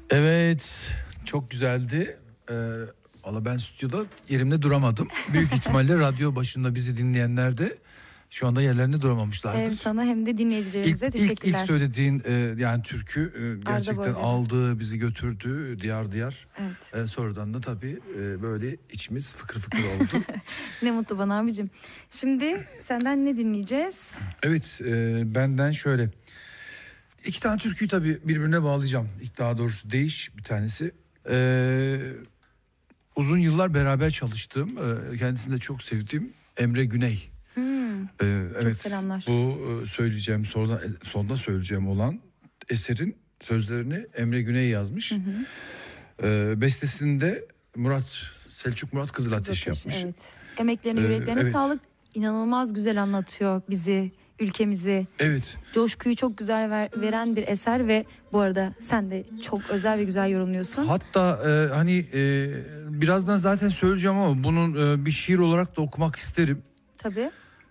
Evet, çok güzeldi. Valla ben stüdyoda yerimde duramadım. Büyük ihtimalle radyo başında bizi dinleyenler de şu anda yerlerinde duramamışlardır. Hem sana hem de dinleyicilerimize teşekkürler. İlk söylediğin yani türkü gerçekten Boyları aldı, bizi götürdü diyar diyar. Evet. Sonradan da tabii böyle içimiz fıkır fıkır oldu. Ne mutlu bana abicim. Şimdi senden ne dinleyeceğiz? Evet, benden şöyle. İki tane türküyü tabii birbirine bağlayacağım. Daha doğrusu bir tanesi. Uzun yıllar beraber çalıştığım, kendisini de çok sevdiğim Emre Güney. Evet, çok selamlar. Bu söyleyeceğim, sonda söyleyeceğim olan eserin sözlerini Emre Güney yazmış. Bestesini de Selçuk Murat Kızılateş yapmış. Evet. Emeklerine, yüreklerine evet. sağlık. İnanılmaz güzel anlatıyor bizi, ülkemizi. Evet. Coşkuyu çok güzel veren bir eser ve bu arada sen de çok özel ve güzel yorumluyorsun. Hatta birazdan zaten söyleyeceğim ama bunun bir şiir olarak da okumak isterim. Tabii.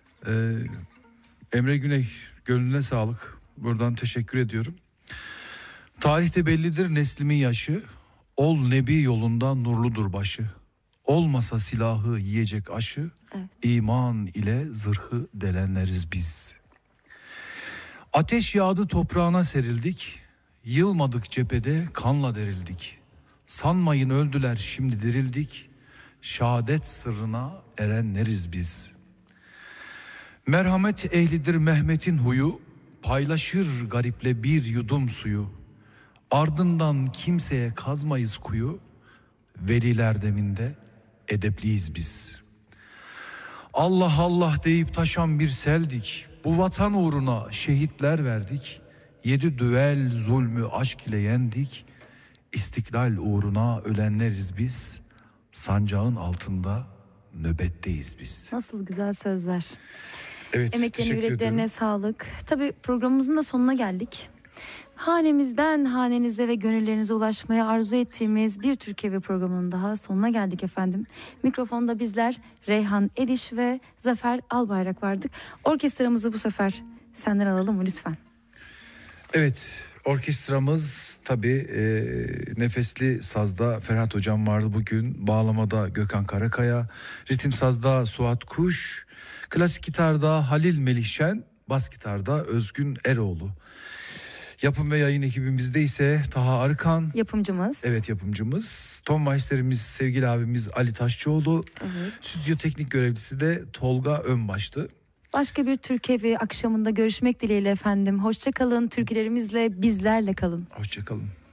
Emre Güney, gönlüne sağlık. Buradan teşekkür ediyorum. Tarihte bellidir neslimin yaşı. Ol nebi yolunda nurludur başı. Olmasa silahı yiyecek aşı. Evet. İman ile zırhı delenleriz biz. Ateş yağdı toprağına serildik. Yılmadık cephede kanla derildik. Sanmayın öldüler şimdi dirildik. Şehadet sırrına erenleriz biz. Merhamet ehlidir Mehmet'in huyu. Paylaşır gariple bir yudum suyu. Ardından kimseye kazmayız kuyu. Veliler deminde edepliyiz biz. Allah Allah deyip taşan bir seldik. Bu vatan uğruna şehitler verdik. 7 düel zulmü aşk ile yendik. İstiklal uğruna ölenleriz biz. Sancağın altında nöbetteyiz biz. Nasıl güzel sözler. Evet, emeklerine, yüreklerine sağlık. Tabii programımızın da sonuna geldik. Hanemizden hanenize ve gönüllerinize ulaşmaya arzu ettiğimiz bir Türkiye programının daha sonuna geldik efendim. Mikrofonda bizler Reyhan Ediş ve Zafer Albayrak vardık. Orkestramızı bu sefer senden alalım mı lütfen? Evet, orkestramız tabii nefesli sazda Ferhat Hocam vardı bugün. Bağlamada Gökhan Karakaya, ritim sazda Suat Kuş, klasik gitarda Halil Melihşen, bas gitarda Özgün Eroğlu. Yapım ve yayın ekibimizde ise Taha Arıkan. Yapımcımız. Evet, yapımcımız. Ton maçlarımız sevgili abimiz Ali Taşçıoğlu. Evet. Stüdyo teknik görevlisi de Tolga Önbaş'tı. Başka bir Türk Evi akşamında görüşmek dileğiyle efendim. Hoşça kalın. Türkülerimizle bizlerle kalın. Hoşça kalın.